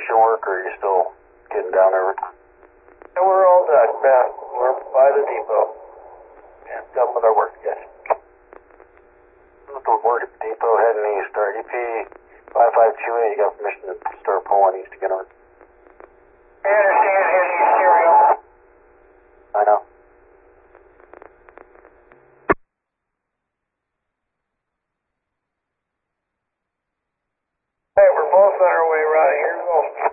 your work, or are you still getting down there? And we're all done, man. We're by the depot. Yeah, done with our work, yes. With the work at the depot heading east, our EP 5528, you got permission to start pulling east again, or? I understand, heading east, carry on. I know. Hey, we're both on our way right. Here we go.